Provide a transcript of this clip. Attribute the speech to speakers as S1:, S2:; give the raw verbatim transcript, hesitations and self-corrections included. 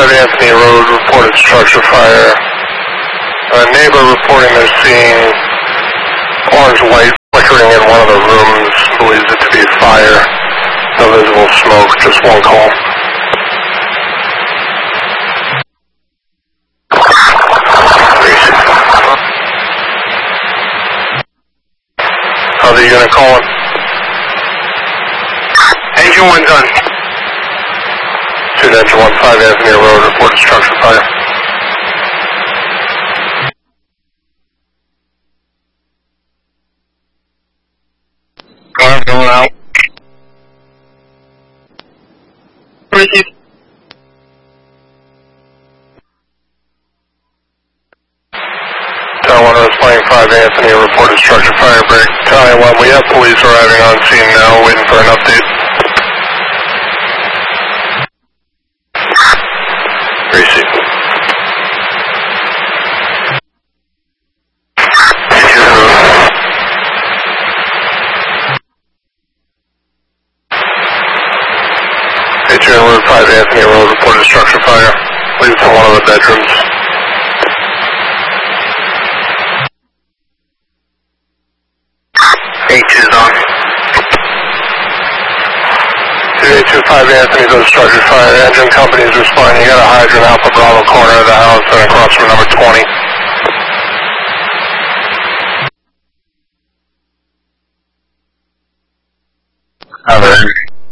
S1: five Anthony Road, reported structure fire. A neighbor reporting they're seeing orange light flickering in one of the rooms, believes it to be fire. No visible smoke, just one call. How's the unit calling? Engine one done. Two Engine one, five Anthony Road, reported structure fire. Car going out. Receive. Tower one responding five Anthony, reported structure fire break. Tower one, we have police arriving on scene now, waiting for an update. Receive. Atrium Road five Anthony Road, reported structure fire. Leads to one of the bedrooms. H is on. two eight two five Anthony, those structure fire. Engine company is responding. You got a hydrant Alpha Bravo corner of the house and across from number twenty. Other.